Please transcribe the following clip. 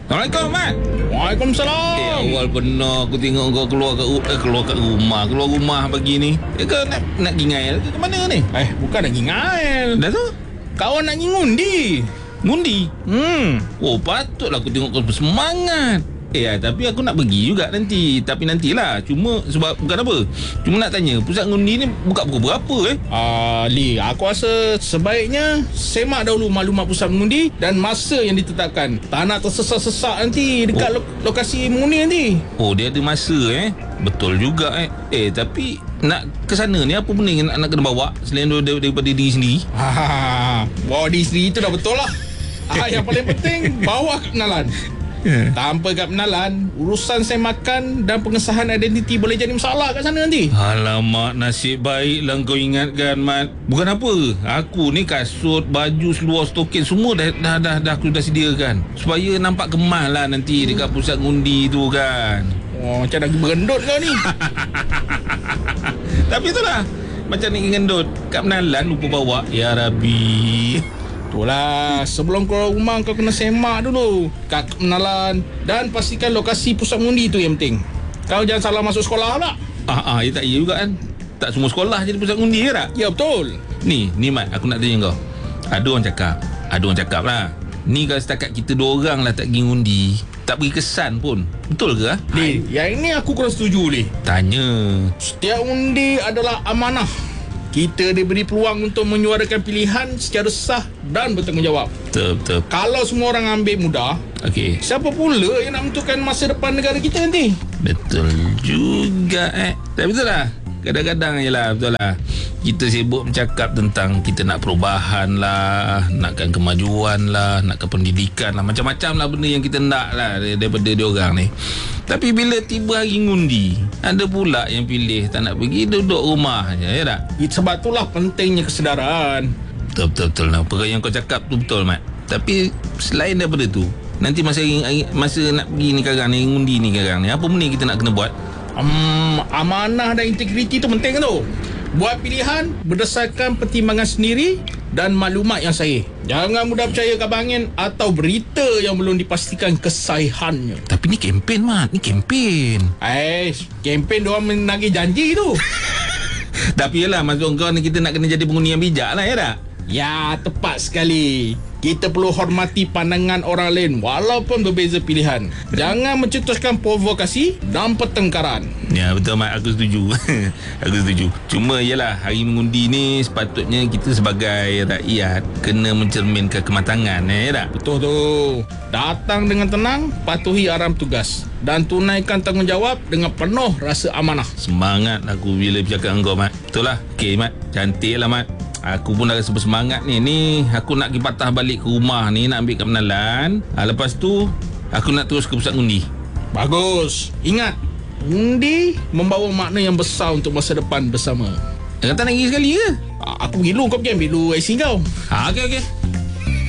Assalamualaikum, Mat. Waalaikumsalam. Awal benar aku tengok kau keluar kat rumah pagi ni. Kau nak gingail ke mana ni? Bukan nak gingail. Dah tu? Kawan nak pergi ngundi. Ngundi? Oh, patutlah aku tengok kau bersemangat. Tapi aku nak pergi juga nanti. Tapi nantilah. Cuma sebab bukan apa. Cuma nak tanya, pusat ngundi ni buka pukul berapa Li, aku rasa sebaiknya semak dahulu maklumat pusat mengundi dan masa yang ditetapkan. Tak nak tersesak-sesak nanti dekat lokasi mengundi nanti. Oh, dia ada masa Betul juga tapi nak ke sana ni apa benda yang nak kena bawa selain daripada diri sendiri? Bawa diri sendiri tu dah betul lah. Yang paling penting bawa kenalan. Tanpa kad penalan, urusan semakan dan pengesahan identiti boleh jadi masalah kat sana nanti. Alamak, nasib baiklah kau ingatkan, Mat. Bukan apa, aku ni kasut, baju, seluar, stokin semua dah aku dah sediakan supaya nampak kemas lah nanti dekat pusat ngundi tu kan. Macam nak berendut kau ni. Tapi itulah, macam ni ngendut kad penalan lupa bawa. Ya Rabbi. Itulah, sebelum keluar rumah kau kena semak dulu kad kenalan dan pastikan lokasi pusat mengundi tu yang penting. Kau jangan salah masuk sekolah pula. Tak iya juga kan. Tak semua sekolah jadi pusat mengundi ke tak? Ya, betul. Ni Mat, aku nak tanya kau. Ada orang cakap lah, ni kalau setakat kita 2 orang lah tak pergi ngundi, tak beri kesan pun. Betul ke? Li, yang ini aku kurang setuju, Li. Tanya. Setiap undi adalah amanah. Kita diberi peluang untuk menyuarakan pilihan secara sah dan bertanggungjawab. Betul. Kalau semua orang ambil mudah, Okey. siapa pula yang nak menentukan masa depan negara kita nanti? Betul juga Tapi betul lah, kadang-kadang je lah, betul lah, kita sibuk bercakap tentang kita nak perubahan lah, nakkan kemajuan lah, nakkan pendidikan lah, macam-macam lah benda yang kita nak lah daripada diorang ni. Tapi bila tiba hari ngundi, ada pula yang pilih tak nak pergi, duduk rumah je, ya tak? Sebab itulah pentingnya kesedaran. Betul lah, apa yang kau cakap tu betul, Mat. Tapi selain daripada tu, nanti masa nak pergi ni sekarang ni, ngundi ni sekarang ni, apa benda kita nak kena buat? Amanah dan integriti tu penting tu. Buat pilihan berdasarkan pertimbangan sendiri dan maklumat yang sahih. Jangan mudah percaya kabar angin atau berita yang belum dipastikan kesahihannya. Tapi ni kempen, Mat. Ni kempen. Kempen diorang menagih janji tu. Tapi yalah, maksud kau ni kita nak kena jadi pengundi yang bijak lah, ya tak? Ya, tepat sekali. Kita perlu hormati pandangan orang lain walaupun berbeza pilihan. Jangan mencetuskan provokasi dan pertengkaran. Ya, betul, Mat. Aku setuju. Aku setuju. Cuma yalah, hari mengundi ni sepatutnya kita sebagai rakyat kena mencerminkan kematangan, ya tak? Betul tu. Datang dengan tenang, patuhi arahan tugas dan tunaikan tanggungjawab dengan penuh rasa amanah. Semangat aku bila bercakap dengan kau, Mat. Betul lah. Okey, Mat. Cantik lah, Mat. Aku pun dah rasa bersemangat ni aku nak pergi patah balik ke rumah ni, nak ambil kad penalan. Lepas tu aku nak terus ke pusat ngundi. Bagus. Ingat, undi membawa makna yang besar untuk masa depan bersama. Kata nak pergi sekali ke? Aku pergi dulu, kau pergi ambil dulu IC kau. Okey.